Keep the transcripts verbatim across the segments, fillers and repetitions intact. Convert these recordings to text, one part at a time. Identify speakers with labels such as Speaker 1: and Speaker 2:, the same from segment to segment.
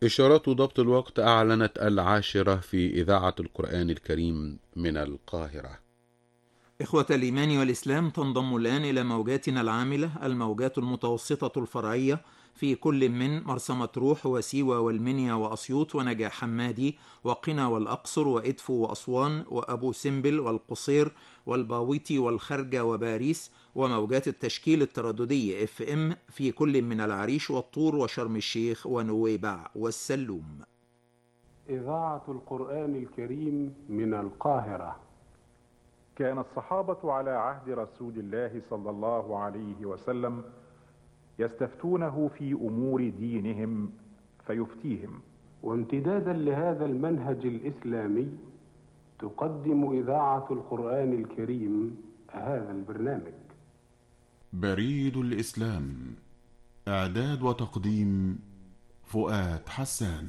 Speaker 1: إشارات ضبط الوقت أعلنت العاشرة في إذاعة القرآن الكريم من القاهرة.
Speaker 2: إخوة الإيمان والإسلام، تنضم الآن إلى موجاتنا العاملة الموجات المتوسطة الفرعية في كل من مرسى مطروح وسيوة والمنيا وأسيوط ونجع حمادي وقنا والأقصر وإدفو وأسوان وأبو سمبل والقصير والباويتي والخرجة وباريس، وموجات التشكيل الترددي اف ام في كل من العريش والطور وشرم الشيخ ونويبع والسلوم.
Speaker 3: إذاعة القرآن الكريم من القاهرة.
Speaker 4: كان الصحابة على عهد رسول الله صلى الله عليه وسلم يستفتونه في أمور دينهم فيفتيهم،
Speaker 3: وامتدادا لهذا المنهج الإسلامي تقدم إذاعة القرآن الكريم هذا البرنامج.
Speaker 5: بريد الإسلام، إعداد وتقديم فؤاد حسان.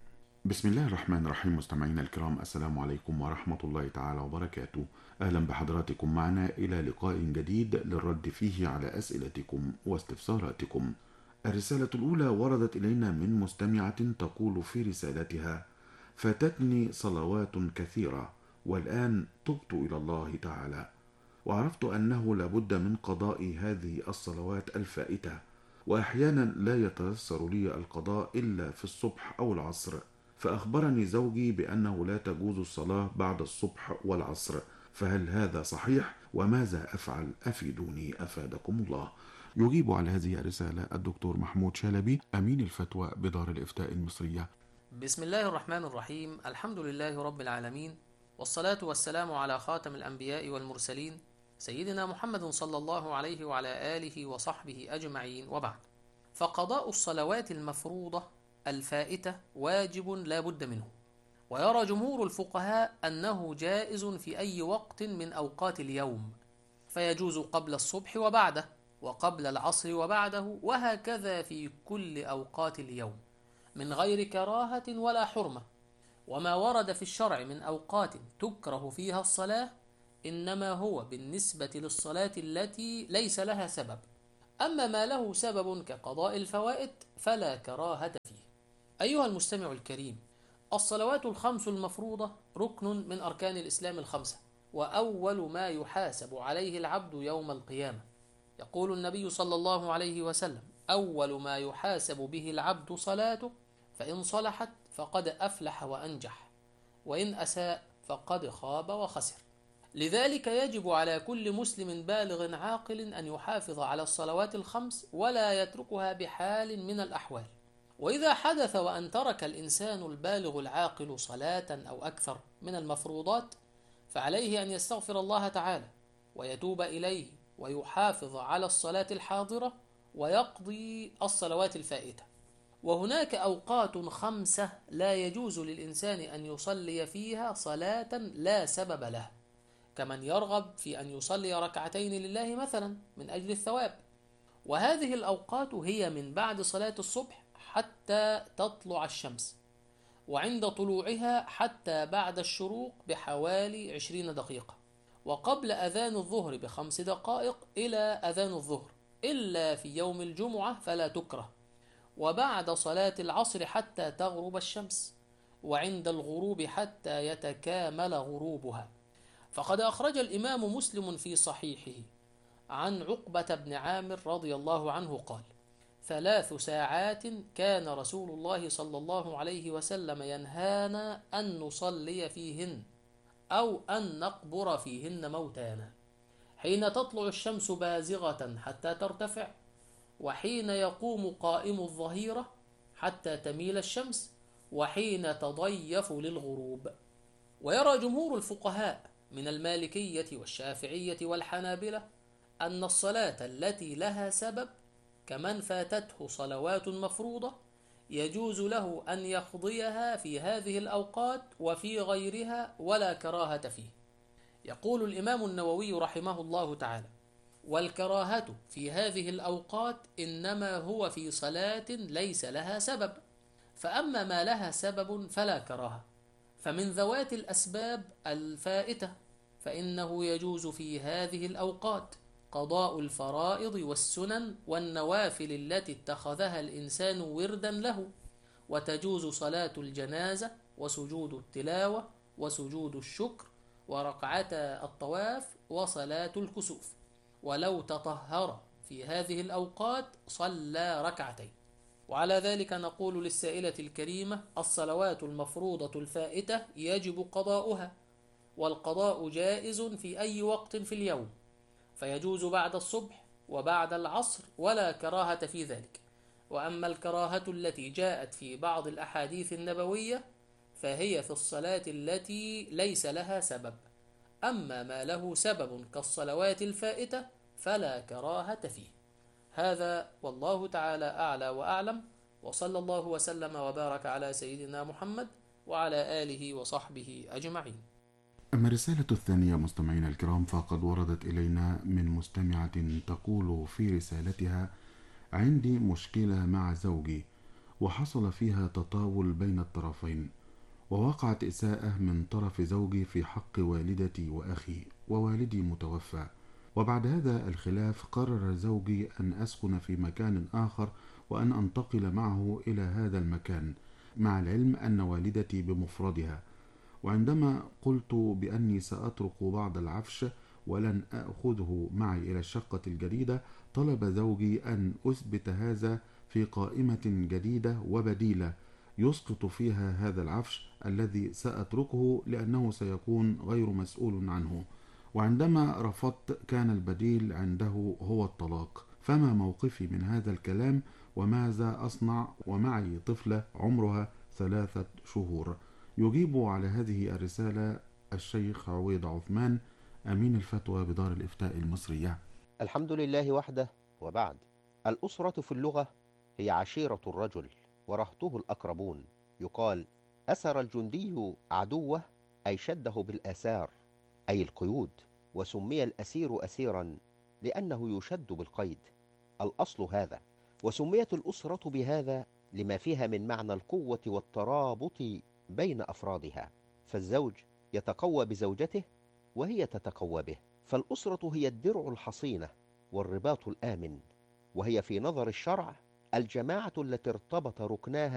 Speaker 5: بسم الله الرحمن الرحيم. مستمعينا الكرام، السلام عليكم ورحمة الله تعالى وبركاته. أهلا بحضراتكم معنا إلى لقاء جديد للرد فيه على أسئلتكم واستفساراتكم. الرسالة الأولى وردت إلينا من مستمعة تقول في رسالتها: فاتتني صلوات كثيرة والآن تبت إلى الله تعالى، وعرفت أنه لابد من قضاء هذه الصلوات الفائتة، وأحيانا لا يتيسر لي القضاء إلا في الصبح أو العصر، فأخبرني زوجي بأنه لا تجوز الصلاة بعد الصبح والعصر، فهل هذا صحيح؟ وماذا أفعل؟ أفيدوني أفادكم الله. يجيب على هذه الرسالة الدكتور محمود شلبي، أمين الفتوى بدار الإفتاء المصرية.
Speaker 6: بسم الله الرحمن الرحيم. الحمد لله رب العالمين، والصلاة والسلام على خاتم الأنبياء والمرسلين سيدنا محمد صلى الله عليه وعلى آله وصحبه أجمعين، وبعد. فقضاء الصلوات المفروضة الفائتة واجب لا بد منه، ويرى جمهور الفقهاء أنه جائز في أي وقت من أوقات اليوم، فيجوز قبل الصبح وبعده، وقبل العصر وبعده، وهكذا في كل أوقات اليوم من غير كراهة ولا حرمة. وما ورد في الشرع من أوقات تكره فيها الصلاة إنما هو بالنسبة للصلاة التي ليس لها سبب، أما ما له سبب كقضاء الفوائت فلا كراهة فيه. أيها المستمع الكريم، الصلوات الخمس المفروضة ركن من أركان الإسلام الخمسة، وأول ما يحاسب عليه العبد يوم القيامة. يقول النبي صلى الله عليه وسلم: أول ما يحاسب به العبد صلاته، فإن صلحت فقد أفلح وأنجح، وإن أساء فقد خاب وخسر. لذلك يجب على كل مسلم بالغ عاقل أن يحافظ على الصلوات الخمس ولا يتركها بحال من الأحوال. وإذا حدث وأن ترك الإنسان البالغ العاقل صلاة أو أكثر من المفروضات، فعليه أن يستغفر الله تعالى ويتوب إليه ويحافظ على الصلاة الحاضرة ويقضي الصلوات الفائتة. وهناك أوقات خمسة لا يجوز للإنسان أن يصلي فيها صلاة لا سبب لها، كمن يرغب في أن يصلي ركعتين لله مثلا من أجل الثواب. وهذه الأوقات هي من بعد صلاة الصبح حتى تطلع الشمس، وعند طلوعها حتى بعد الشروق بحوالي عشرين دقيقة، وقبل أذان الظهر بخمس دقائق إلى أذان الظهر، إلا في يوم الجمعة فلا تكره، وبعد صلاة العصر حتى تغرب الشمس، وعند الغروب حتى يتكامل غروبها. فقد أخرج الإمام مسلم في صحيحه عن عقبة بن عامر رضي الله عنه قال: ثلاث ساعات كان رسول الله صلى الله عليه وسلم ينهانا أن نصلي فيهن أو أن نقبر فيهن موتانا: حين تطلع الشمس بازغة حتى ترتفع، وحين يقوم قائم الظهيرة حتى تميل الشمس، وحين تضيف للغروب. ويرى جمهور الفقهاء من المالكية والشافعية والحنابلة أن الصلاة التي لها سبب كمن فاتته صلوات مفروضة يجوز له أن يقضيها في هذه الأوقات وفي غيرها ولا كراهة فيه. يقول الإمام النووي رحمه الله تعالى: والكراهة في هذه الأوقات إنما هو في صلاة ليس لها سبب، فأما ما لها سبب فلا كراهة. فمن ذوات الأسباب الفائتة فإنه يجوز في هذه الأوقات قضاء الفرائض والسنن والنوافل التي اتخذها الإنسان وردا له، وتجوز صلاة الجنازة وسجود التلاوة وسجود الشكر وركعتا الطواف وصلاة الكسوف. ولو تطهر في هذه الأوقات صلى ركعتين. وعلى ذلك نقول للسائلة الكريمة: الصلوات المفروضة الفائتة يجب قضاؤها، والقضاء جائز في أي وقت في اليوم، فيجوز بعد الصبح وبعد العصر ولا كراهة في ذلك. وأما الكراهة التي جاءت في بعض الأحاديث النبوية فهي في الصلاة التي ليس لها سبب، أما ما له سبب كالصلوات الفائتة فلا كراهة فيه. هذا والله تعالى أعلى وأعلم، وصلى الله وسلم وبارك على سيدنا محمد وعلى آله وصحبه أجمعين.
Speaker 5: أما الرسالة الثانية مستمعينا الكرام فقد وردت إلينا من مستمعة تقول في رسالتها: عندي مشكلة مع زوجي وحصل فيها تطاول بين الطرفين، ووقعت إساءة من طرف زوجي في حق والدتي وأخي، ووالدي متوفى. وبعد هذا الخلاف قرر زوجي أن أسكن في مكان آخر وأن أنتقل معه إلى هذا المكان، مع العلم أن والدتي بمفردها. وعندما قلت بأني سأترك بعض العفش ولن أخذه معي إلى الشقة الجديدة، طلب زوجي أن أثبت هذا في قائمة جديدة وبديلة يسقط فيها هذا العفش الذي سأتركه لأنه سيكون غير مسؤول عنه. وعندما رفضت كان البديل عنده هو الطلاق. فما موقفي من هذا الكلام وماذا أصنع ومعي طفلة عمرها ثلاثة شهور؟ يجيب على هذه الرسالة الشيخ عويض عثمان، أمين الفتوى بدار الإفتاء المصرية.
Speaker 7: الحمد لله وحده، وبعد. الأسرة في اللغة هي عشيرة الرجل ورهطه الأقربون. يقال: أسر الجندي عدوه، أي شده بالآثار أي القيود، وسمي الأسير أسيرا لأنه يشد بالقيد. الأصل هذا، وسميت الأسرة بهذا لما فيها من معنى القوة والترابط بين أفرادها، فالزوج يتقوى بزوجته وهي تتقوى به. فالأسرة هي الدرع الحصينة والرباط الآمن، وهي في نظر الشرع الجماعة التي ارتبط ركناها